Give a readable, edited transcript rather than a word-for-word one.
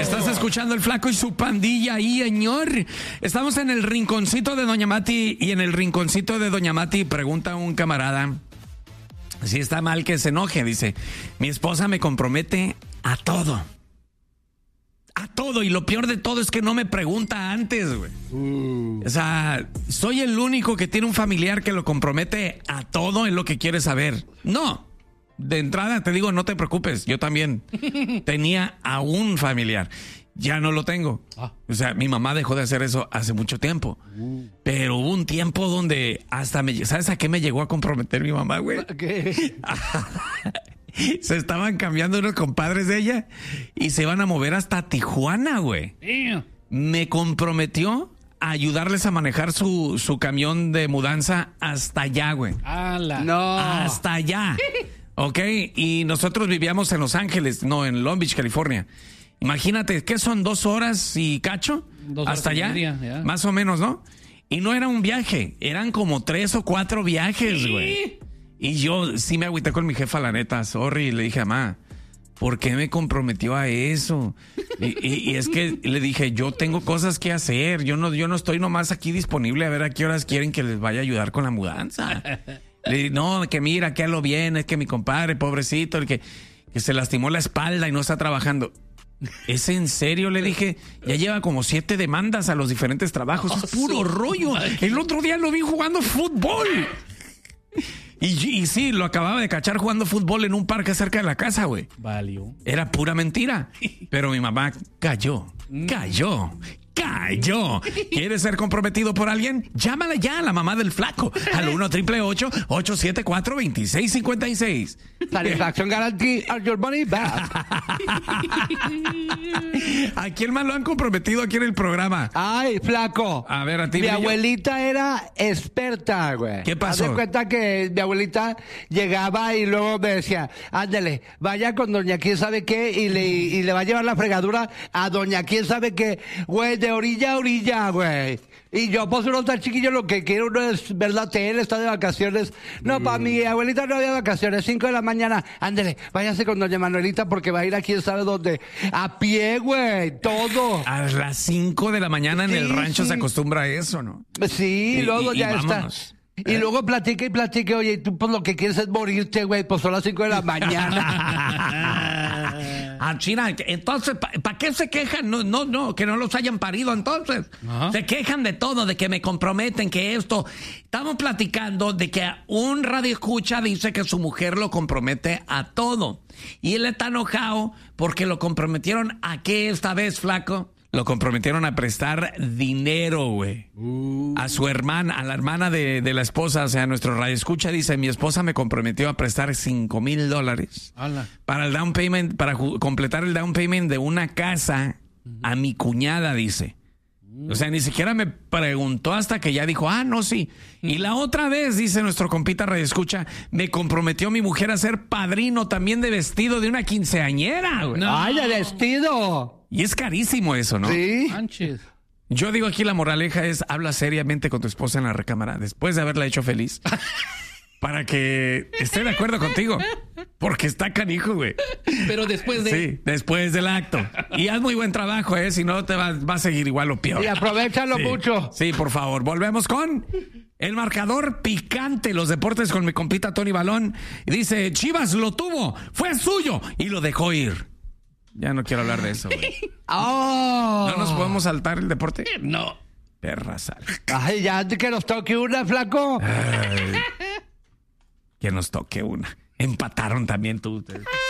Estás escuchando El Flaco y su pandilla ahí, señor. Estamos en el rinconcito de Doña Mati y en el rinconcito de Doña Mati pregunta un camarada si está mal que se enoje. Dice, mi esposa me compromete a todo. A todo, y lo peor de todo es que no me pregunta antes, güey. O sea, soy el único que tiene un familiar que lo compromete a todo en lo que quiere saber. No, de entrada te digo, no te preocupes, yo también tenía a un familiar. Ya no lo tengo. O sea, mi mamá dejó de hacer eso hace mucho tiempo. Pero hubo un tiempo donde hasta ¿sabes a qué me llegó a comprometer mi mamá, güey? ¿Qué? Se estaban cambiando unos compadres de ella y se iban a mover hasta Tijuana, güey. Me comprometió a ayudarles a manejar su camión de mudanza hasta allá, güey. No. Hasta allá. Ok, y nosotros vivíamos en Los Ángeles, no, en Long Beach, California. Imagínate, ¿qué son? 2 horas y cacho 2 horas hasta y allá, media, más o menos, ¿no? Y no era un viaje, eran como 3 o 4 viajes, güey. Y yo sí me agüité con mi jefa, la neta, sorry, le dije, mamá, ¿por qué me comprometió a eso? Y es que le dije, yo tengo cosas que hacer, yo no estoy nomás aquí disponible a ver a qué horas quieren que les vaya a ayudar con la mudanza. Le dije, no, que mira, que a lo bien, es que mi compadre, pobrecito, el que se lastimó la espalda y no está trabajando. ¿Es en serio? Le dije, ya lleva como 7 demandas a los diferentes trabajos, es puro rollo. El otro día lo vi jugando fútbol. Y sí, lo acababa de cachar jugando fútbol en un parque cerca de la casa, güey. Valió. Era pura mentira. Pero mi mamá cayó. ¿Quieres ser comprometido por alguien? Llámala ya a la mamá del Flaco al 1-888-874-2656. Satisfaction guarantee or your money back. ¿A quién más lo han comprometido aquí en el programa? Ay, Flaco. A ver, a ti. Mi abuelita era experta, güey. ¿Qué pasó? Haz de cuenta que mi abuelita llegaba y luego me decía, ándale, vaya con doña quién sabe qué y le va a llevar la fregadura a doña quién sabe qué, güey, de orilla a orilla, güey. Y yo, pues uno está chiquillo, lo que quiere uno es ver la tele, está de vacaciones. No, para mi abuelita no había vacaciones, 5 de la mañana. Ándele, váyase con doña Manuelita porque va a ir a quién sabe dónde. A pie, güey, todo. A las 5 de la mañana en el rancho sí. se acostumbra a eso, ¿no? Sí, y luego ya está. Vámonos. Y luego platique, oye, tú pues lo que quieres es morirte, güey, pues son las 5 de la mañana. China, entonces, ¿para qué se quejan? No, que no los hayan parido entonces. Ajá. Se quejan de todo, de que me comprometen, que esto. Estamos platicando de que un radioescucha dice que su mujer lo compromete a todo. Y él está enojado porque lo comprometieron a qué esta vez, Flaco. Lo comprometieron a prestar dinero, güey. A su hermana, a la hermana de la esposa, o sea, nuestro radioescucha dice, mi esposa me comprometió a prestar $5,000 para el down payment, para completar el down payment de una casa a mi cuñada, dice. O sea, ni siquiera me preguntó hasta que ya dijo, no, sí. Y la otra vez, dice nuestro compita radioescucha, me comprometió mi mujer a ser padrino también de vestido de una quinceañera, güey. No. ¡Ay, de vestido! Y es carísimo eso, ¿no? Sí. Manches. Yo digo aquí la moraleja es, habla seriamente con tu esposa en la recámara después de haberla hecho feliz. Para que esté de acuerdo contigo. Porque está canijo, güey. Pero después de... Sí, después del acto. Y haz muy buen trabajo, si no te va a seguir igual o peor. Y aprovechalo mucho. Sí, por favor. Volvemos con el marcador picante, los deportes con mi compita Tony Balón. Y dice, Chivas lo tuvo, fue suyo y lo dejó ir. Ya no quiero hablar de eso, güey. ¿No nos podemos saltar el deporte? No. Perra sal. Ay, ya que nos toque una, Flaco. Ay, que nos toque una. Empataron también tú.